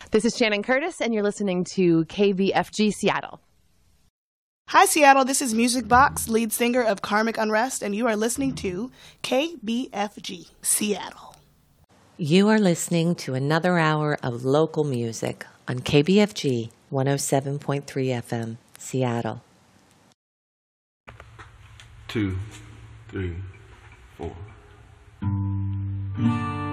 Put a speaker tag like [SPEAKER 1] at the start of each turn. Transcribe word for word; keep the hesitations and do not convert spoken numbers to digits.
[SPEAKER 1] This is Shannon Curtis, and you're listening to K B F G Seattle.
[SPEAKER 2] Hi, Seattle. This is Music Box, lead singer of Karmic Unrest, and you are listening to K B F G Seattle.
[SPEAKER 3] You are listening to another hour of local music on K B F G one oh seven point three F M, Seattle.
[SPEAKER 4] Two, three, four.